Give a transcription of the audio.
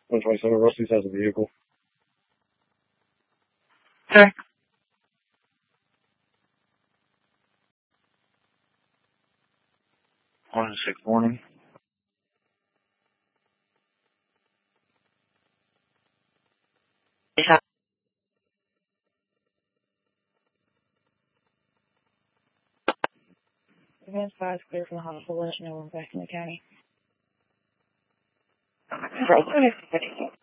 127, Rusty's has a vehicle. Okay. 1-6 morning. Yeah. Advance 5 clear from the hospital. Let you know we're back in the county. Okay.